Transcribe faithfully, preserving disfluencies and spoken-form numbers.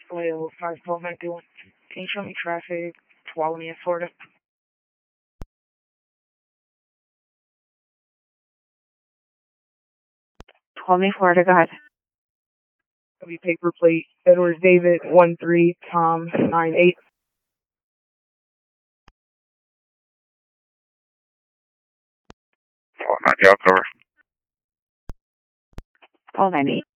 Oil five twelve ninety-one. Can you show me traffic, Tuolumne, Florida? Tuolumne, Florida, go ahead. W paper plate, Edward David one three Tom nine eight. twelve ninety, I'll cover. twelve ninety.